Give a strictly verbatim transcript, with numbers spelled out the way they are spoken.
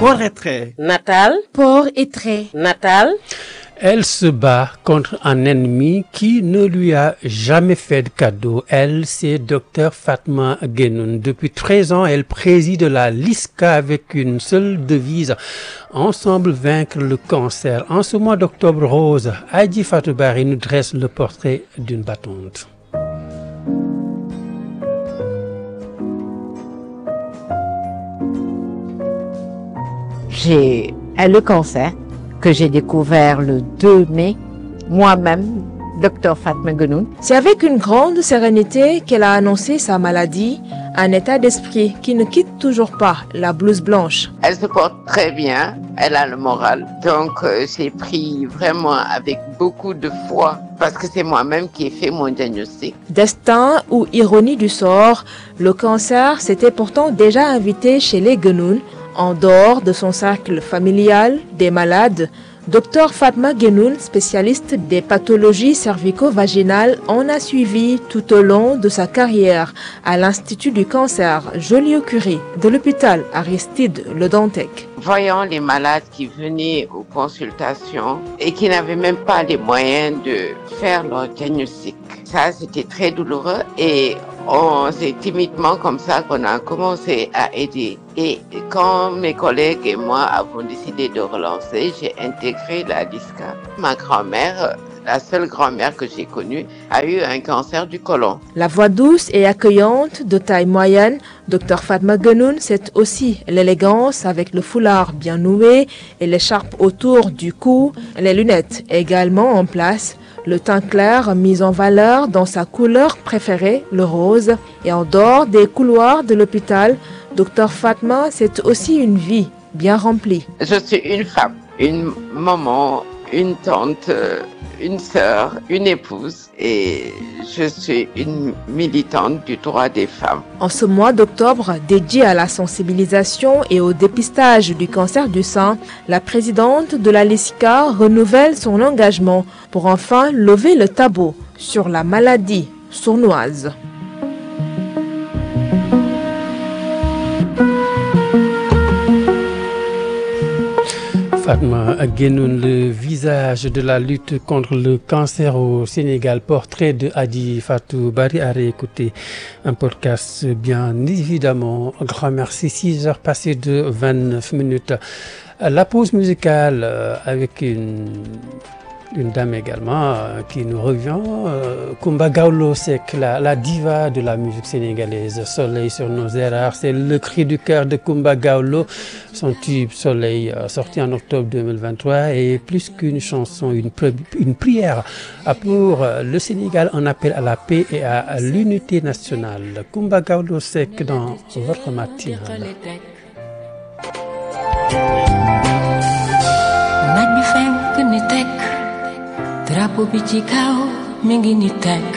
Port et trait. Natal. Port et trait. Natal. Elle se bat contre un ennemi qui ne lui a jamais fait de cadeau. Elle, c'est Docteur Fatma Guenoune. Depuis treize ans, elle préside la LISCA avec une seule devise: ensemble vaincre le cancer. En ce mois d'octobre rose, Adji Fatou Bari nous dresse le portrait d'une battante. J'ai le cancer que j'ai découvert le deux mai, moi-même, Docteur Fatma Guenoune. C'est avec une grande sérénité qu'elle a annoncé sa maladie, un état d'esprit qui ne quitte toujours pas la blouse blanche. Elle se porte très bien, elle a le moral, donc euh, j'ai pris vraiment avec beaucoup de foi parce que c'est moi-même qui ai fait mon diagnostic. Destin ou ironie du sort, le cancer s'était pourtant déjà invité chez les Guenoune. En dehors de son cercle familial des malades, Docteur Fatma Guenoune, spécialiste des pathologies cervico-vaginales, en a suivi tout au long de sa carrière à l'Institut du cancer Joliot-Curie de l'hôpital Aristide Le Dantec. Voyant les malades qui venaient aux consultations et qui n'avaient même pas les moyens de faire leur diagnostic, ça c'était très douloureux et on c'est timidement comme ça qu'on a commencé à aider. Et quand mes collègues et moi avons décidé de relancer, j'ai intégré la LISCA. Ma grand-mère, la seule grand-mère que j'ai connue, a eu un cancer du côlon. La voix douce et accueillante de taille moyenne, Docteur Fatma Guenoune, c'est aussi l'élégance avec le foulard bien noué et l'écharpe autour du cou, les lunettes également en place, le teint clair mis en valeur dans sa couleur préférée, le rose. Et en dehors des couloirs de l'hôpital, Docteur Fatma, c'est aussi une vie bien remplie. Je suis une femme, une maman, une tante, une sœur, une épouse et je suis une militante du droit des femmes. En ce mois d'octobre, dédié à la sensibilisation et au dépistage du cancer du sein, la présidente de la LISCA renouvelle son engagement pour enfin lever le tabou sur la maladie sournoise. Fatma Guenoune, le visage de la lutte contre le cancer au Sénégal, portrait de Adji Fatou Bari à réécouter. Un podcast bien évidemment. Un grand merci. six heures passées de vingt-neuf minutes. La pause musicale avec une, une dame également euh, qui nous revient. Euh, Coumba Gawlo Seck, la, la diva de la musique sénégalaise. Soleil sur nos erreurs, c'est le cri du cœur de Coumba Gawlo. Son tube Soleil, euh, sorti en octobre deux mille vingt-trois, est plus qu'une chanson, une, une prière pour euh, le Sénégal, en appel à la paix et à, à l'unité nationale. Coumba Gawlo Seck dans votre matinale. Naaj bi fenk ni tek drapeau bi ci kaw mi ngi ni tek